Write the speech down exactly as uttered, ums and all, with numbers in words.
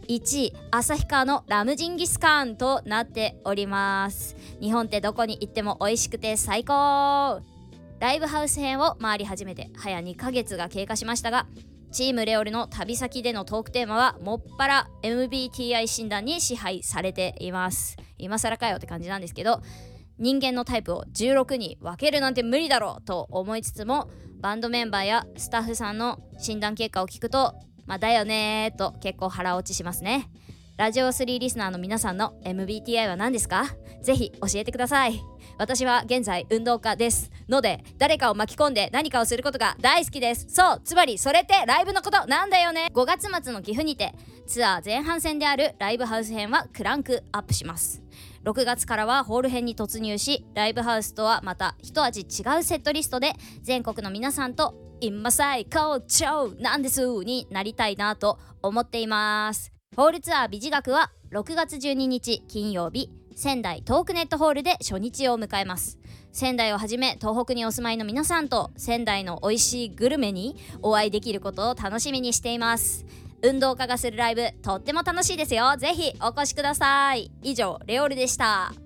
いちい旭川のラムジンギスカンとなっております。日本ってどこに行っても美味しくて最高。ライブハウス編を回り始めて早にかげつが経過しましたが、チームレオルの旅先でのトークテーマはもっぱら エムビーティーアイ 診断に支配されています。今更かよって感じなんですけど、人間のタイプをじゅうろくに分けるなんて無理だろうと思いつつも、バンドメンバーやスタッフさんの診断結果を聞くと、まあだよねーと結構腹落ちしますね。ラジオスリーリスナーの皆さんの エムビーティーアイ は何ですか？ぜひ教えてください。私は現在運動家ですので、誰かを巻き込んで何かをすることが大好きです。そう、つまりそれってライブのことなんだよね。ごがつ末の岐阜にてツアー前半戦であるライブハウス編はクランクアップします。ろくがつからはホール編に突入し、ライブハウスとはまた一味違うセットリストで全国の皆さんと今最高潮なんですになりたいなと思っています。ホールツアー美自学はろくがつじゅうににち金曜日、仙台トークネットホールで初日を迎えます。仙台をはじめ東北にお住まいの皆さんと仙台の美味しいグルメにお会いできることを楽しみにしています。運動家がするライブとっても楽しいですよ。ぜひお越しください。以上レオルでした。